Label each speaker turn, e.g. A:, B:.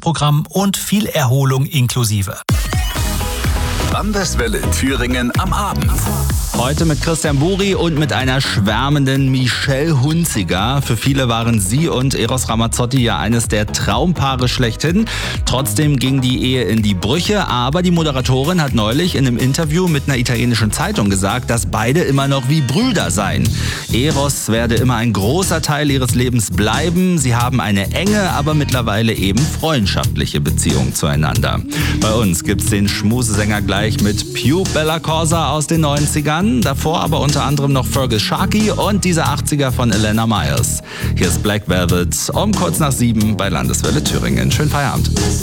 A: Trainingsprogramm und viel Erholung inklusive.
B: Landeswelle Thüringen am Abend.
C: Heute mit Christian Buri und mit einer schwärmenden Michelle Hunziker. Für viele waren sie und Eros Ramazzotti ja eines der Traumpaare schlechthin. Trotzdem ging die Ehe in die Brüche, aber die Moderatorin hat neulich in einem Interview mit einer italienischen Zeitung gesagt, dass beide immer noch wie Brüder seien. Eros werde immer ein großer Teil ihres Lebens bleiben. Sie haben eine enge, aber mittlerweile eben freundschaftliche Beziehung zueinander. Bei uns gibt's den Schmusesänger gleich mit Pew Bella Corsa aus den 90ern. Davor aber unter anderem noch Fergus Sharkey und diese 80er von Elena Myers. Hier ist Black Velvet um kurz nach 7 bei Landeswelle Thüringen. Schönen Feierabend.